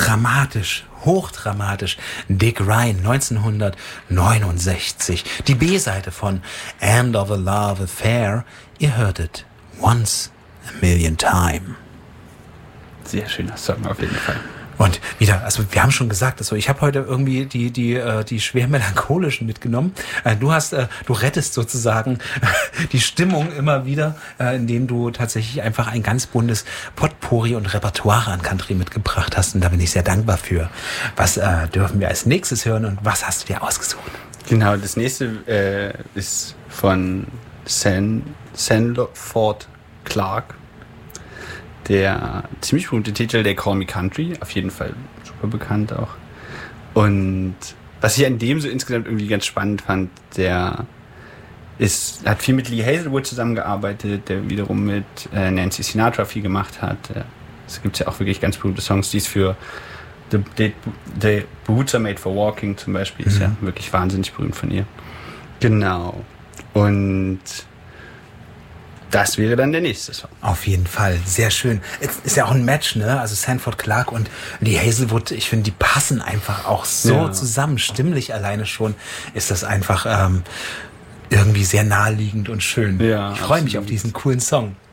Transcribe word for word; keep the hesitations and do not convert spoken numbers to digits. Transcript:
dramatisch, hochdramatisch. Dick Ryan, neunzehnhundertneunundsechzig. Die B-Seite von End of a Love Affair. Ihr hörtet Once a Million Time. Sehr schöner Song auf jeden Fall. Und wieder, also wir haben schon gesagt, also ich habe heute irgendwie die die äh, die schwer melancholischen mitgenommen. Äh, du hast, äh, du rettest sozusagen die Stimmung immer wieder, äh, indem du tatsächlich einfach ein ganz buntes Potpourri und Repertoire an Country mitgebracht hast. Und da bin ich sehr dankbar für. Was äh, dürfen wir als nächstes hören und was hast du dir ausgesucht? Genau, das nächste äh, ist von San, Sanford Clarke. Der ziemlich berühmte Titel, der Call Me Country, auf jeden Fall super bekannt auch. Und was ich an dem so insgesamt irgendwie ganz spannend fand, der ist, hat viel mit Lee Hazelwood zusammengearbeitet, der wiederum mit äh, Nancy Sinatra viel gemacht hat. Es gibt ja auch wirklich ganz berühmte Songs, die es für The, the, the Boots Are Made for Walking zum Beispiel, mhm. ist ja wirklich wahnsinnig berühmt von ihr. Genau. Und das wäre dann der nächste Song. Auf jeden Fall, sehr schön. Es ist ja auch ein Match, ne? Also Sanford Clarke und Lee Hazelwood, ich finde, die passen einfach auch so ja. zusammen. Stimmlich alleine schon ist das einfach ähm, irgendwie sehr naheliegend und schön. Ja, ich freue mich auf diesen coolen Song.